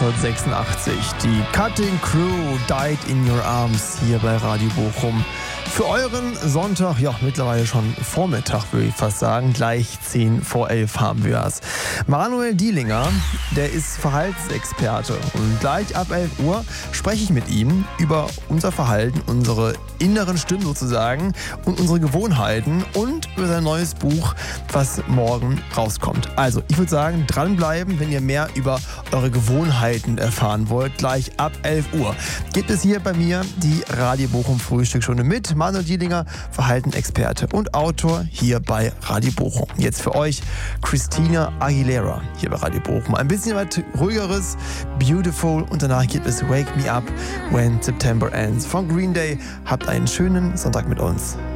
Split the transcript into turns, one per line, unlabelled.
1986. Die Cutting Crew Died in Your Arms hier bei Radio Bochum. Für euren Sonntag, ja mittlerweile schon Vormittag würde ich fast sagen, gleich 10 vor 11 haben wir es. Manuel Dielinger, der ist Verhaltensexperte und gleich ab 11 Uhr spreche ich mit ihm über unser Verhalten, unsere inneren Stimmen sozusagen und unsere Gewohnheiten und über sein neues Buch, was morgen rauskommt. Also ich würde sagen, dranbleiben, wenn ihr mehr über eure Gewohnheiten erfahren wollt, gleich ab 11 Uhr. Gibt es hier bei mir die Radio Bochum Frühstücksstunde mit Manuel Dielinger, Verhaltensexperte und Autor hier bei Radio Bochum. Jetzt für euch Christina Aguilera hier bei Radio Bochum. Ein bisschen was ruhigeres, Beautiful und danach gibt es Wake Me Up When September Ends von Green Day. Habt einen schönen Sonntag mit uns.